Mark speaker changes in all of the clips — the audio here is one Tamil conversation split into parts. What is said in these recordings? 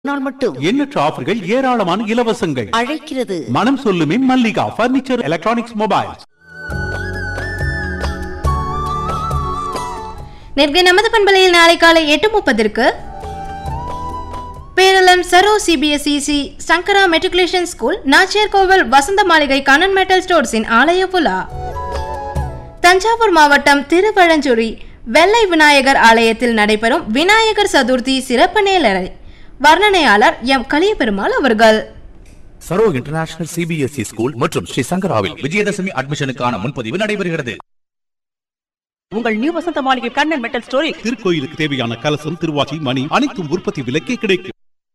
Speaker 1: நாள் மட்டும்
Speaker 2: எண்ணற்ற ஆஃபர்கள், ஏராளமான இலவசங்கள்
Speaker 1: அழைக்கிறது.
Speaker 2: மனம் சொல்லுமே மல்லிகா பர்னிச்சர், எலக்ட்ரானிக்ஸ், மொபைல்ஸ்.
Speaker 3: நேர்கை நமது பண்பலையில் நாளை காலை 8:30 பேரளம் சரோ சிபிஎஸ்இ சங்கரா மெட்ரிகுலேஷன் ஸ்கூல், நாச்சியார் கோவில், வசந்த மாளிகை, கண்ணன் மெட்டல் ஸ்டோர்ஸின் ஆலய புலா. தஞ்சாவூர் மாவட்டம் திருவழஞ்சுரி வெள்ளை விநாயகர் ஆலயத்தில் நடைபெறும் விநாயகர் சதுர்த்தி சிறப்பு நேரலை வர்ணனையாளர் எம் கலியபெருமாள் அவர்கள்.
Speaker 4: சரோ இன்டர்நேஷனல் சிபிஎஸ்இ ஸ்கூல் மற்றும் ஸ்ரீ சங்கராவில் விஜயதசமி அட்மிஷனுக்கான முன்பதிவு நடைபெறுகிறது.
Speaker 1: உங்கள் நியூ வசந்த மாளிகை கண்ணன் மெட்டல் ஸ்டோரில்
Speaker 2: திருக்கோயிலுக்கு தேவையான கலசம், திருவாச்சி, மணி அனைத்தும் உற்பத்தி விலைக்கே கிடைக்கும்.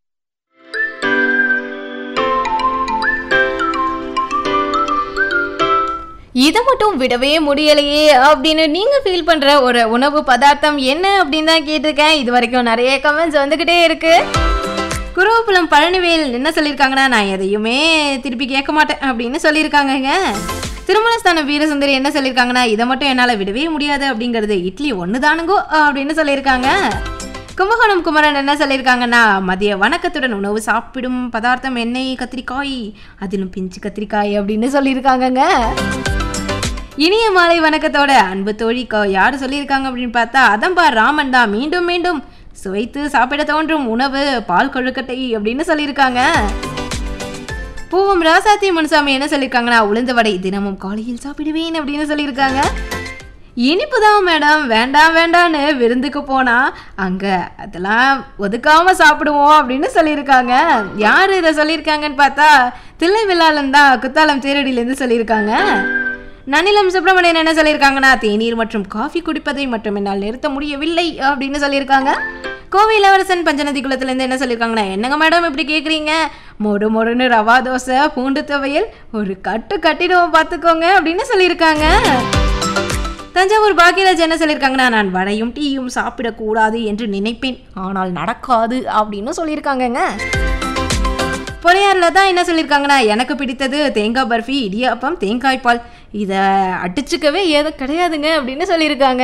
Speaker 3: இதை மட்டும் விடவே முடியலையே அப்படின்னு நீங்க ஃபீல் பண்ற ஒரு உணவு பதார்த்தம் என்ன அப்படின்னு தான் கேட்டிருக்கேன். இது வரைக்கும் நிறைய கமெண்ட்ஸ் வந்துகிட்டே இருக்கு. குருவப்புலம் பழனிவேல் என்ன சொல்லியிருக்காங்கன்னா, நான் எதையுமே திருப்பி கேட்க மாட்டேன் அப்படின்னு சொல்லியிருக்காங்கங்க. திருமணஸ்தானம் வீரசுந்தரி என்ன சொல்லியிருக்காங்கன்னா, இதை மட்டும் என்னால் விடவே முடியாது அப்படிங்கிறது இட்லி ஒன்று தானுங்கோ அப்படின்னு சொல்லியிருக்காங்க. கும்பகோணம் குமரன் என்ன சொல்லியிருக்காங்கன்னா, மதிய வணக்கத்துடன் உணவு சாப்பிடும் பதார்த்தம் எண்ணெய் கத்திரிக்காய், அதிலும் பிஞ்சு கத்திரிக்காய் அப்படின்னு சொல்லியிருக்காங்கங்க. இனிய மாலை வணக்கத்தோட அன்பு தோழி யார் சொல்லியிருக்காங்க அப்படின்னு பார்த்தா, அதம்பா ராமன் தான். மீண்டும் மீண்டும் சுவைத்து சாப்பிட தோன்றும் உணவு பால் கொழுக்கட்டை அப்படின்னு சொல்லியிருக்காங்க. பூவம் ராசாத்தி முன்சாமி என்ன சொல்லியிருக்காங்கன்னா, உளுந்த வடை தினமும் காலையில் சாப்பிடுவேன் அப்படின்னு சொல்லியிருக்காங்க. இனிப்பு தான் மேடம், வேண்டாம் வேண்டான்னு விருந்துக்கு போனா அங்க அதெல்லாம் ஒதுக்காம சாப்பிடுவோம் அப்படின்னு சொல்லியிருக்காங்க. யாரு இதை சொல்லியிருக்காங்கன்னு பார்த்தா, தில்லை வில்லாளன் தான் குத்தாலம் தேரடியிலேருந்து சொல்லியிருக்காங்க. நனிலம் சுப்பிரமணியன் என்ன சொல்லியிருக்காங்கன்னா, தேநீர் மற்றும் காஃபி குடிப்பதை மட்டும் என்னால் நிறுத்த முடியவில்லை அப்படின்னு சொல்லியிருக்காங்க. கோவை இளவரசன் பஞ்சநதி குளத்துலேருந்து என்ன சொல்லியிருக்காங்கன்னா, என்னங்க மேடம் இப்படி கேட்குறீங்க, மொடு மொடுன்னு ரவா தோசை பூண்டு துவையல் ஒரு கட்டிடுவோம் பார்த்துக்கோங்க அப்படின்னு சொல்லியிருக்காங்க. தஞ்சாவூர் பாக்கியராஜ் என்ன சொல்லியிருக்காங்கன்னா, நான் வடையும் டீயும் சாப்பிடக்கூடாது என்று நினைப்பேன், ஆனால் நடக்காது அப்படின்னு சொல்லியிருக்காங்கங்க. பொறையாரில் தான் என்ன சொல்லியிருக்காங்கன்னா, எனக்கு பிடித்தது தேங்காய் பர்ஃபி, இடியாப்பம், தேங்காய் பால், இதை அடிச்சுக்கவே ஏதோ கிடையாதுங்க அப்படின்னு சொல்லியிருக்காங்க.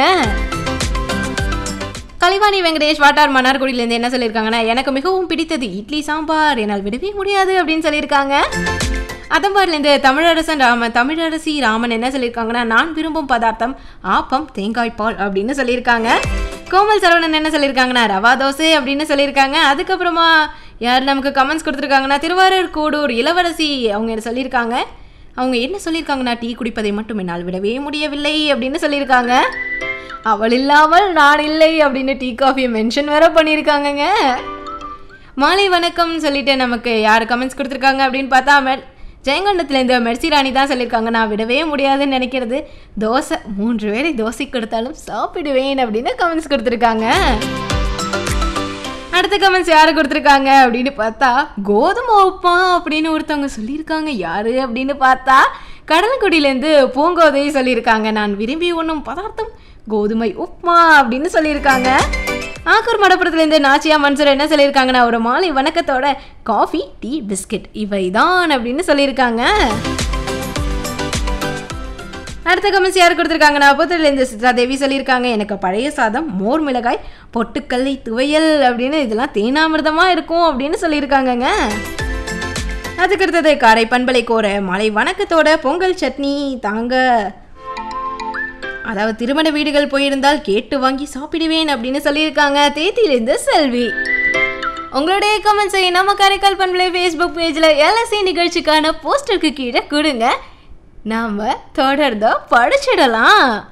Speaker 3: கலைவாணி வெங்கடேஷ் வாட்டார் மன்னார்குடியிலேருந்து என்ன சொல்லியிருக்காங்கன்னா, எனக்கு மிகவும் பிடித்தது இட்லி சாம்பார், என்னால் விடவே முடியாது அப்படின்னு சொல்லியிருக்காங்க. அதம்பார்லேருந்து தமிழரசி ராமன் என்ன சொல்லியிருக்காங்கன்னா, நான் விரும்பும் பதார்த்தம் ஆப்பம், தேங்காய் பால் அப்படின்னு சொல்லியிருக்காங்க. கோமல் சரவணன் என்ன சொல்லியிருக்காங்கன்னா, ரவா தோசை அப்படின்னு சொல்லியிருக்காங்க. அதுக்கப்புறமா யார் நமக்கு கமெண்ட்ஸ் கொடுத்துருக்காங்கன்னா, திருவாரூர் கூடூர் இளவரசி அவங்க என்ன சொல்லியிருக்காங்க, அவங்க என்ன சொல்லியிருக்காங்கன்னா, டீ குடிப்பதை மட்டும் என்னால் விடவே முடியவில்லை அப்படின்னு சொல்லியிருக்காங்க. அவள் இல்லாமல் நான் இல்லை அப்படின்னு டீ காஃபியை மென்ஷன் வேற பண்ணியிருக்காங்கங்க. மாலை வணக்கம் சொல்லிட்டு நமக்கு யார் கமெண்ட்ஸ் கொடுத்துருக்காங்க அப்படின்னு பார்த்தா, ஜெயங்கொண்டத்துலேருந்து மெர்சி ராணி தான் சொல்லியிருக்காங்க, நான் விடவே முடியாதுன்னு நினைக்கிறது தோசை, 3 வேளை தோசை கொடுத்தாலும் சாப்பிடுவேன் அப்படின்னு கமெண்ட்ஸ் கொடுத்துருக்காங்க. அடுத்த கமெண்ட்ஸ் யாரு கொடுத்துருக்காங்க அப்படின்னு பார்த்தா, கோதுமை உப்புமா அப்படின்னு ஒருத்தவங்க சொல்லியிருக்காங்க. யாரு அப்படின்னு பார்த்தா, கடலக்குடியிலேருந்து பூங்கோதை சொல்லியிருக்காங்க, நான் விரும்பி உண்ணும் பதார்த்தம் கோதுமை உப்புமா அப்படின்னு சொல்லியிருக்காங்க. ஆக்கூர் மடப்புறத்துலேருந்து நாச்சியா மன்சூர் என்ன சொல்லியிருக்காங்கன்னா, ஒரு மாலை வணக்கத்தோட காஃபி, டீ, பிஸ்கட் இவை தான் அப்படின்னு சொல்லியிருக்காங்க. அடுத்த கமெண்ட்ஸ் யார் கொடுத்துருக்காங்கன்னா, புத்தூர்லேருந்து சித்ராதேவி சொல்லியிருக்காங்க, எனக்கு பழைய சாதம், மோர் மிளகாய், பொட்டுக்கல்லை துவையல் அப்படின்னு இதெல்லாம் தேனாமிர்தமாக இருக்கும் அப்படின்னு சொல்லியிருக்காங்கங்க. அதுக்கு அடுத்தது காரை பண்பலை கோர மாலை வணக்கத்தோட பொங்கல் சட்னி தாங்க, அதாவது திருமண வீடுகள் போயிருந்தால் கேட்டு வாங்கி சாப்பிடுவேன் அப்படின்னு சொல்லியிருக்காங்க. தேத்தியிலிருந்து செல்வி. உங்களுடைய கமெண்ட்ஸை நம்ம காரைக்கால் பண்பலை ஃபேஸ்புக் பேஜில் எல்எஸ்சி நிகழ்ச்சிக்கான போஸ்டருக்கு கீழே கொடுங்க, நாம் தொடர்ந்து படிச்சிடலாம்.